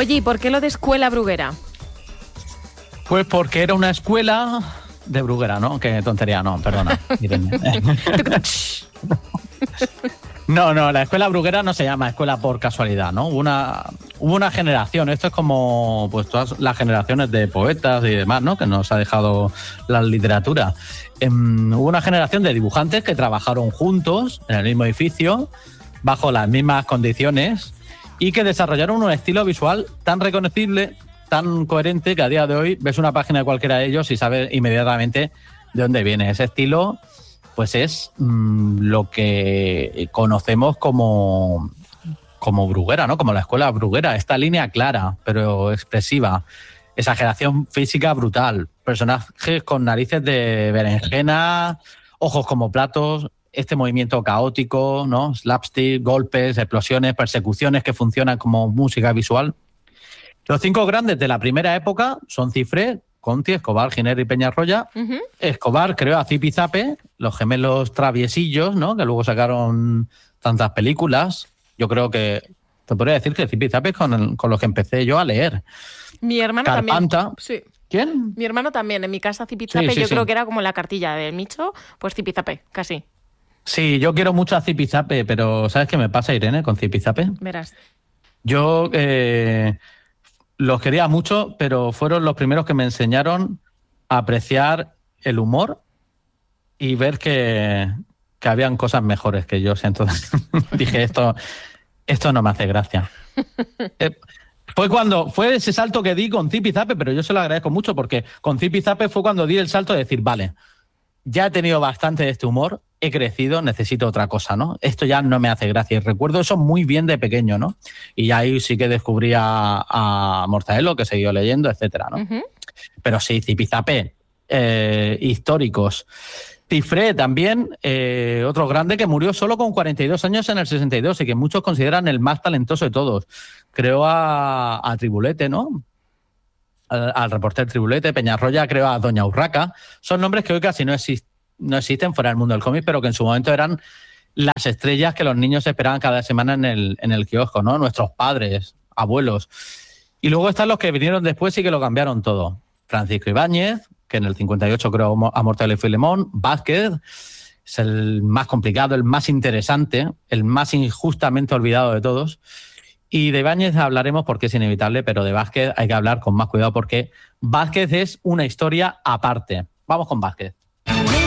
Oye, ¿y por qué lo de escuela bruguera? Pues porque era una escuela de Bruguera, ¿no? Qué tontería, no, perdona, Irene. No, la escuela Bruguera no se llama escuela por casualidad, ¿no? Hubo una generación, esto es como pues todas las generaciones de poetas y demás, ¿no? Que nos ha dejado la literatura. Hubo una generación de dibujantes que trabajaron juntos en el mismo edificio, bajo las mismas condiciones, y que desarrollaron un estilo visual tan reconocible, tan coherente, que a día de hoy ves una página de cualquiera de ellos y sabes inmediatamente de dónde viene. Ese estilo pues es lo que conocemos como Bruguera, ¿no? Como la escuela Bruguera. Esta línea clara, pero expresiva. Exageración física brutal. Personajes con narices de berenjena, ojos como platos, este movimiento caótico, ¿no? Slapstick, golpes, explosiones, persecuciones que funcionan como música visual. Los 5 grandes de la primera época son Cifré, Conti, Escobar, Giner y Peñarroya. Uh-huh. Escobar creó a Zipizape, los gemelos traviesillos, ¿no? Que luego sacaron tantas películas. Yo creo que te podría decir que Zipizape es con los que empecé yo a leer. Mi hermano Carpanta. También. Sí. ¿Quién? Mi hermano también. En mi casa Zipizape, sí, creo que era como la cartilla del Micho, pues Zipizape, casi. Sí, yo quiero mucho a Zipizape, pero ¿sabes qué me pasa, Irene, con Zipizape? Verás. Yo los quería mucho, pero fueron los primeros que me enseñaron a apreciar el humor y ver que habían cosas mejores que yo. Entonces dije, esto no me hace gracia. Fue ese salto que di con Zipizape, pero yo se lo agradezco mucho porque con Zipizape fue cuando di el salto de decir, vale, ya he tenido bastante de este humor, he crecido, necesito otra cosa, ¿no? Esto ya no me hace gracia. Y recuerdo eso muy bien de pequeño, ¿no? Y ahí sí que descubrí a Mortadelo, que siguió leyendo, etcétera, ¿no? Uh-huh. Pero sí, Zipizape, históricos. Cifré también, otro grande que murió solo con 42 años en el 62 y que muchos consideran el más talentoso de todos. Creó a Tribulete, ¿no? Al reporter Tribulete. Peñarroya creó a Doña Urraca. Son nombres que hoy casi no existen fuera del mundo del cómic, pero que en su momento eran las estrellas que los niños esperaban cada semana en el kiosco, ¿no? Nuestros padres, abuelos. Y luego están los que vinieron después y que lo cambiaron todo. Francisco Ibáñez, que en el 58 creó a Mortadelo y Filemón. Vázquez es el más complicado, el más interesante, el más injustamente olvidado de todos. Y de Ibáñez hablaremos porque es inevitable, pero de Vázquez hay que hablar con más cuidado porque Vázquez es una historia aparte. Vamos con Vázquez.